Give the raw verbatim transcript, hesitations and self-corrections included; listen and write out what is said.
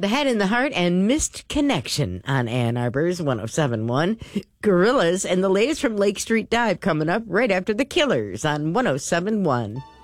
The Head in the Heart and Missed Connection on Ann Arbor's one oh seven point one. Gorillaz and the latest from Lake Street Dive coming up right after The Killers on one oh seven point one.